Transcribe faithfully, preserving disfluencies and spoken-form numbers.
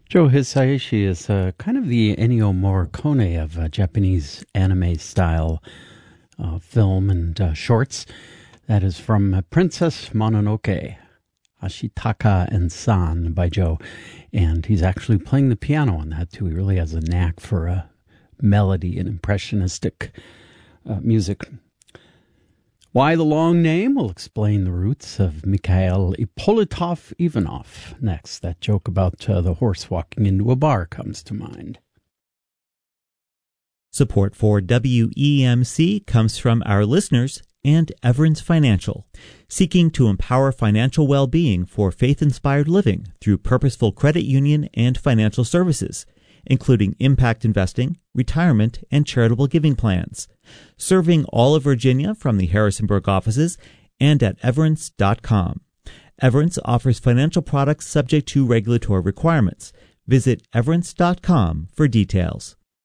Joe Hisaishi is uh, kind of the Ennio Morricone of uh, Japanese anime-style uh, film and uh, shorts. That is from uh, Princess Mononoke, Ashitaka and San by Joe. And he's actually playing the piano on that, too. He really has a knack for uh, melody and impressionistic uh, music. Why the long name? We'll explain the roots of Mikhail Ippolitov Ivanov. Next, that joke about uh, the horse walking into a bar comes to mind. Support for W E M C comes from our listeners and Everence Financial, seeking to empower financial well-being for faith-inspired living through purposeful credit union and financial services, including impact investing, retirement, and charitable giving plans. Serving all of Virginia from the Harrisonburg offices and at everence dot com. Everence offers financial products subject to regulatory requirements. Visit everence dot com for details.